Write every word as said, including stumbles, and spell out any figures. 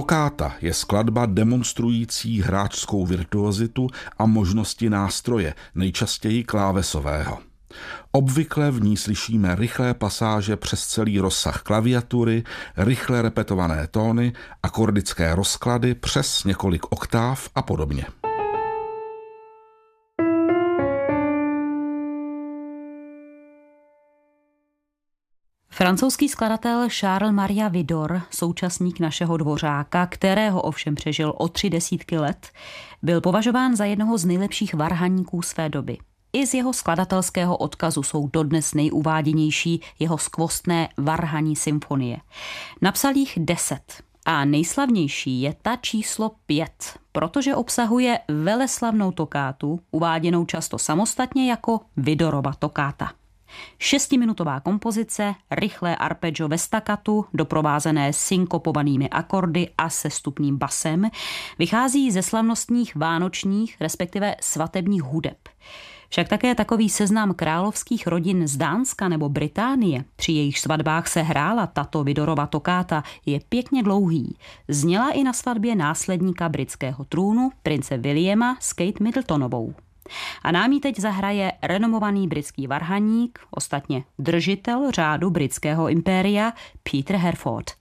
Toccata je skladba demonstrující hráčskou virtuozitu a možnosti nástroje, nejčastěji klávesového. Obvykle v ní slyšíme rychlé pasáže přes celý rozsah klaviatury, rychle repetované tóny, akordické rozklady přes několik oktáv a podobně. Francouzský skladatel Charles Maria Widor, současník našeho Dvořáka, kterého ovšem přežil o tři desítky let, byl považován za jednoho z nejlepších varhaníků své doby. I z jeho skladatelského odkazu jsou dodnes nejuváděnější jeho skvostné varhaní symfonie. Napsal jich deset a nejslavnější je ta číslo pět, protože obsahuje veleslavnou tokátu, uváděnou často samostatně jako Widorova tokáta. Šestiminutová kompozice, rychlé arpeggio ve stakkatu, doprovázené synkopovanými akordy a sestupným basem, vychází ze slavnostních vánočních, respektive svatebních hudeb. Však také takový seznam královských rodin z Dánska nebo Británie, při jejich svatbách se hrála tato Widorova tokáta, je pěkně dlouhý. Zněla i na svatbě následníka britského trůnu, prince Williama s Kate Middletonovou. A nám ji teď zahraje renomovaný britský varhaník, ostatně držitel řádu britského impéria, Peter Herford.